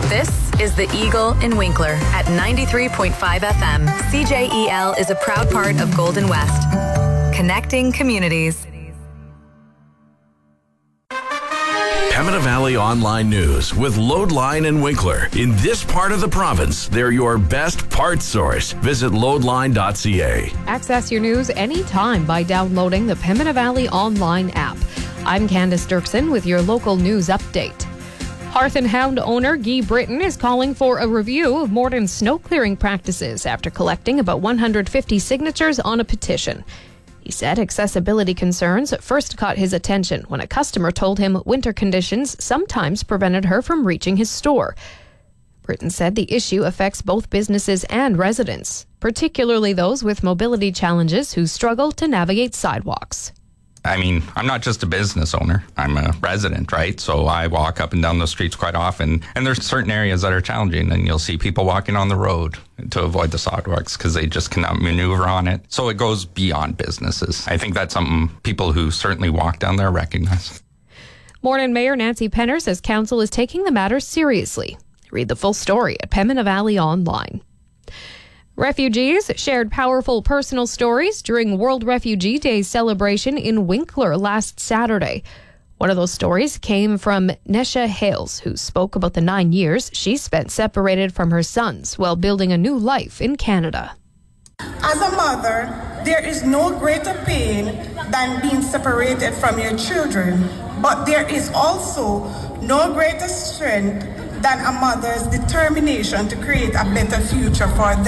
This is The Eagle in Winkler at 93.5 FM. CJEL is a proud part of Golden West. Connecting communities. Pembina Valley Online News with Loadline and Winkler. In this part of the province, they're your best parts source. Visit loadline.ca. Access your news anytime by downloading the Pembina Valley Online app. I'm Candace Dirksen with your local news update. Hearth and Hound owner Guy Britton is calling for a review of Morton's snow clearing practices after collecting about 150 signatures on a petition. He said accessibility concerns first caught his attention when a customer told him winter conditions sometimes prevented her from reaching his store. Britton said the issue affects both businesses and residents, particularly those with mobility challenges who struggle to navigate sidewalks. I mean, I'm not just a business owner. I'm a resident, right? So I walk up and down the streets quite often. And there's certain areas that are challenging. And you'll see people walking on the road to avoid the sidewalks because they just cannot maneuver on it. So it goes beyond businesses. I think that's something people who certainly walk down there recognize. Morton Mayor Nancy Penner says council is taking the matter seriously. Read the full story at Pembina Valley Online. Refugees shared powerful personal stories during World Refugee Day celebration in Winkler last Saturday. One of those stories came from Nesha Hales, who spoke about the 9 years she spent separated from her sons while building a new life in Canada. As a mother, there is no greater pain than being separated from your children, but there is also no greater strength than a mother's determination to create a better future for them.